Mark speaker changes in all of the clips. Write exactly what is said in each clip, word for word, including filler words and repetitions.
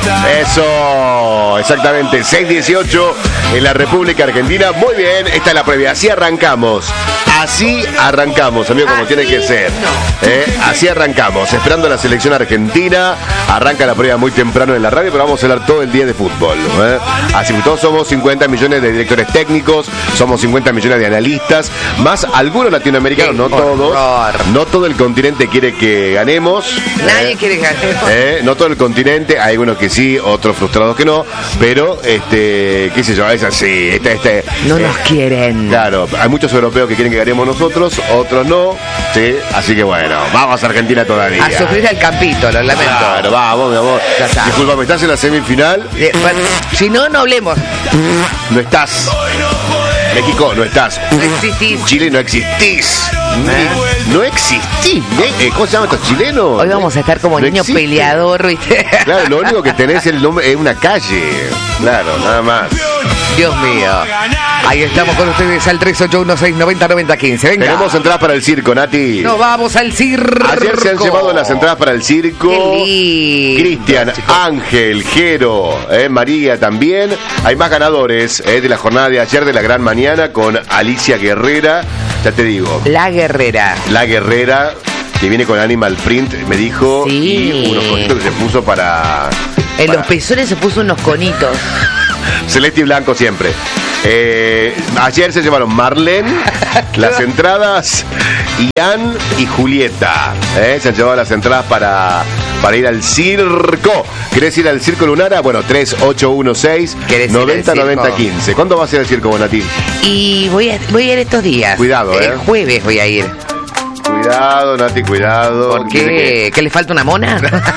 Speaker 1: Eso, exactamente, seis dieciocho en la República Argentina. Muy bien, esta es la previa. Así arrancamos. Así arrancamos, amigo, como tiene que ser. ¿Eh? Así arrancamos, esperando la selección argentina. Arranca la prueba muy temprano en la radio, pero vamos a hablar todo el día de fútbol. ¿eh? Así que todos somos cincuenta millones de directores técnicos, somos cincuenta millones de analistas, más algunos latinoamericanos, no todos. No todo el continente quiere que ganemos.
Speaker 2: Nadie
Speaker 1: ¿eh?
Speaker 2: quiere que ganemos.
Speaker 1: ¿Eh? No todo el continente, hay algunos que sí, otros frustrados que no, pero, este, qué sé yo, es así. Este, este,
Speaker 2: no
Speaker 1: eh,
Speaker 2: nos quieren.
Speaker 1: Claro, hay muchos europeos que quieren que ganemos nosotros, otros no, sí, así que bueno, vamos a Argentina todavía.
Speaker 2: A sufrir al campito, lo lamento.
Speaker 1: Claro, vamos, mi amor. Disculpame, ¿estás en la semifinal?
Speaker 2: Eh, bueno, si no, no hablemos.
Speaker 1: No estás. México, no estás.
Speaker 2: No existís.
Speaker 1: Chile, no existís. ¿Eh? No existís. ¿Eh? ¿Cómo se llaman estos chilenos?
Speaker 2: Hoy vamos a estar como
Speaker 1: no
Speaker 2: niño
Speaker 1: existe.
Speaker 2: peleador, ¿viste?
Speaker 1: Claro, lo único que tenés es el nombre, es una calle. Claro, nada más.
Speaker 2: Dios mío. Ahí estamos con ustedes al tres ocho uno seis nueve cero nueve cero uno cinco. Venga.
Speaker 1: Tenemos entradas para el circo, Nati.
Speaker 2: Nos vamos al circo.
Speaker 1: Ayer se han llevado las entradas para el circo.
Speaker 2: Qué lindo,
Speaker 1: Cristian,
Speaker 2: chicos.
Speaker 1: Ángel, Jero, eh, María también. Hay más ganadores eh, de la jornada de ayer de la gran mañana con Alicia Guerrera. Ya te digo.
Speaker 2: La Guerrera.
Speaker 1: La Guerrera, que viene con Animal Print, me dijo.
Speaker 2: Sí.
Speaker 1: Y unos cositos que se puso para...
Speaker 2: En
Speaker 1: para...
Speaker 2: los pezones se puso unos conitos.
Speaker 1: Celeste y blanco siempre. Eh, ayer se llevaron Marlene, las entradas, Ian y Julieta. Eh, se han llevado las entradas para, para ir al circo. ¿Querés ir al circo Lunara? Bueno, tres ocho uno seis nueve cero nueve cero uno cinco. ¿Cuándo vas a ir al circo, Bonatí?
Speaker 2: Y voy a, voy a ir estos días.
Speaker 1: Cuidado, eh.
Speaker 2: El jueves voy a ir.
Speaker 1: Cuidado, Nati, cuidado.
Speaker 2: ¿Por qué? ¿Que... ¿Que le falta una mona?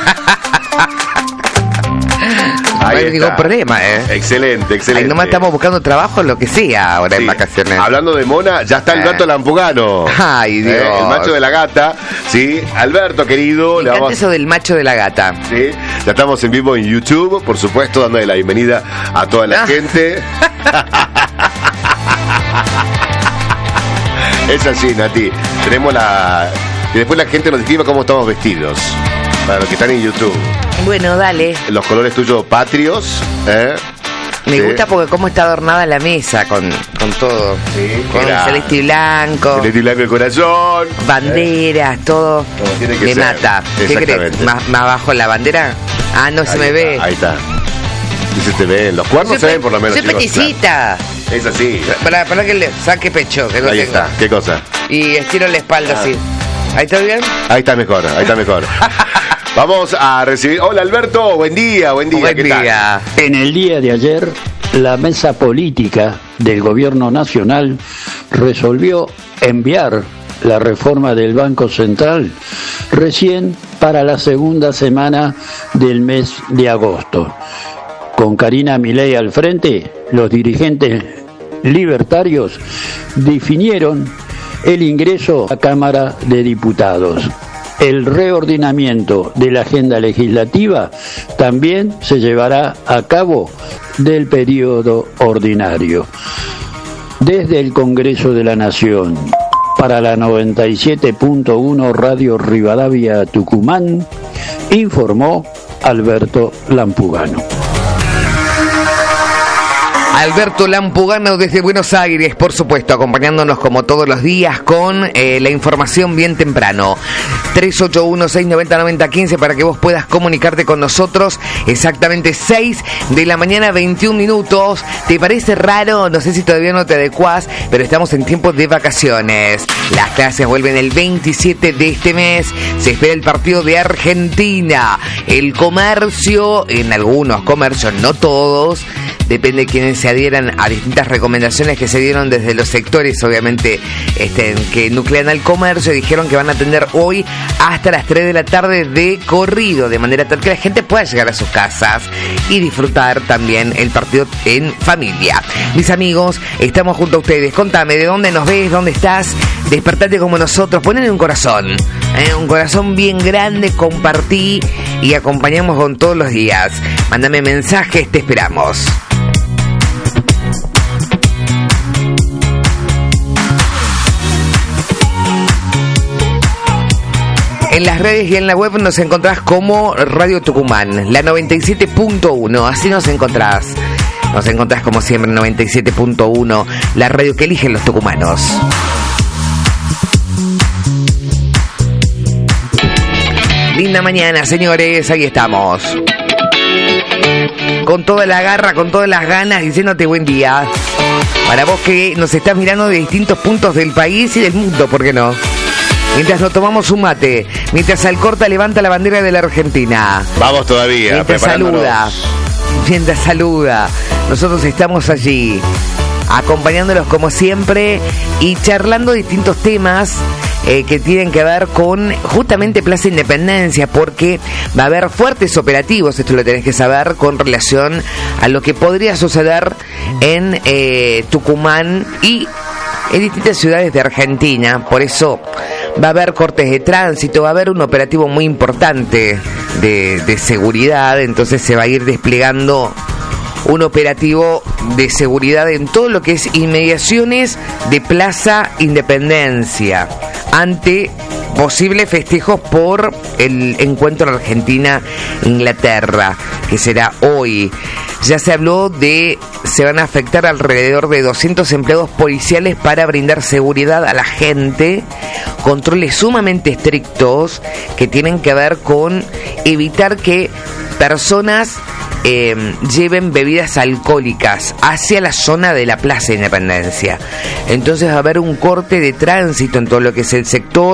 Speaker 2: No hay ningún problema, ¿eh?
Speaker 1: Excelente, excelente.
Speaker 2: Ahí nomás estamos buscando trabajo, lo que sea, ahora sí. En vacaciones.
Speaker 1: Hablando de mona, ya está el gato eh. lampugano.
Speaker 2: Ay, Dios.
Speaker 1: Eh, el macho de la gata. Sí, Alberto, querido.
Speaker 2: Me
Speaker 1: le
Speaker 2: encanta
Speaker 1: vamos...
Speaker 2: eso del macho de la gata.
Speaker 1: Sí, ya estamos en vivo en YouTube, por supuesto, dándole la bienvenida a toda la ah. gente. Es así, Nati. Tenemos la... Y después la gente nos escribe cómo estamos vestidos. Para los que están en YouTube.
Speaker 2: Bueno, dale.
Speaker 1: Los colores tuyos patrios, ¿eh?
Speaker 2: Me sí. gusta porque cómo está adornada la mesa con, con todo.
Speaker 1: Sí,
Speaker 2: con
Speaker 1: era...
Speaker 2: celeste y blanco.
Speaker 1: Celeste y blanco el corazón.
Speaker 2: Banderas, ¿eh? Todo.
Speaker 1: Como tiene que
Speaker 2: me
Speaker 1: ser.
Speaker 2: mata. ¿Qué crees? ¿Más, ¿Más abajo la bandera? Ah, no ahí se me
Speaker 1: está,
Speaker 2: ve.
Speaker 1: Ahí está. Y se te ven. Los cuernos se ven por lo menos.
Speaker 2: Soy peticita.
Speaker 1: Claro. Es así.
Speaker 2: Para, para que le saque pecho. Que no
Speaker 1: ahí
Speaker 2: tengo.
Speaker 1: Está. ¿Qué cosa?
Speaker 2: Y estiro la espalda ah. así. ¿Ahí está bien?
Speaker 1: Ahí está mejor, ahí está mejor. Vamos a recibir... Hola, Alberto, buen día, buen día.
Speaker 2: Buen
Speaker 1: ¿Qué
Speaker 2: día.
Speaker 1: tal?
Speaker 3: En el día de ayer, la mesa política del Gobierno Nacional resolvió enviar la reforma del Banco Central recién para la segunda semana del mes de agosto. Con Karina Milei al frente, los dirigentes libertarios definieron el ingreso a la Cámara de Diputados. El reordenamiento de la agenda legislativa también se llevará a cabo del periodo ordinario. Desde el Congreso de la Nación, para la noventa y siete punto uno Radio Rivadavia Tucumán, informó Alberto Lampugano.
Speaker 2: Alberto Lampugano desde Buenos Aires, por supuesto, acompañándonos como todos los días con eh, la información bien temprano. tres ocho uno seis nueve cero nueve cero uno cinco para que vos puedas comunicarte con nosotros. Exactamente seis de la mañana, veintiún minutos. ¿Te parece raro? No sé si todavía no te adecuás, pero estamos en tiempo de vacaciones. Las clases vuelven el veintisiete de este mes. Se espera el partido de Argentina. El comercio, en algunos comercios, no todos, depende de quienes se adhieran a distintas recomendaciones que se dieron desde los sectores, obviamente, este, que nuclean al comercio, dijeron que van a atender hoy hasta las tres de la tarde de corrido, de manera tal que la gente pueda llegar a sus casas y disfrutar también el partido en familia. Mis amigos, estamos junto a ustedes. Contame, ¿de dónde nos ves? ¿Dónde estás? Despertate como nosotros. Ponle un corazón, ¿eh? Un corazón bien grande, compartí y acompañamos con todos los días. Mándame mensajes, te esperamos. En las redes y en la web nos encontrás como Radio Tucumán, la noventa y siete punto uno, así nos encontrás. Nos encontrás como siempre en noventa y siete punto uno, la radio que eligen los tucumanos. Linda mañana, señores, ahí estamos. Con toda la garra, con todas las ganas, diciéndote buen día. Para vos que nos estás mirando de distintos puntos del país y del mundo, ¿por qué no? Mientras nos tomamos un mate, mientras Alcorta levanta la bandera de la Argentina.
Speaker 1: Vamos todavía,
Speaker 2: mientras saluda, mientras saluda. Nosotros estamos allí, acompañándolos como siempre y charlando distintos temas eh, que tienen que ver con justamente Plaza Independencia, porque va a haber fuertes operativos, esto lo tenés que saber, con relación a lo que podría suceder en eh, Tucumán y en distintas ciudades de Argentina. Por eso va a haber cortes de tránsito, va a haber un operativo muy importante de, de seguridad, entonces se va a ir desplegando un operativo de seguridad en todo lo que es inmediaciones de Plaza Independencia, ante posibles festejos por el encuentro Argentina-Inglaterra, que será hoy. Ya se habló de, se van a afectar alrededor de doscientos empleados policiales para brindar seguridad a la gente, controles sumamente estrictos que tienen que ver con evitar que personas Eh, lleven bebidas alcohólicas hacia la zona de la Plaza Independencia. Entonces va a haber un corte de tránsito en todo lo que es el sector.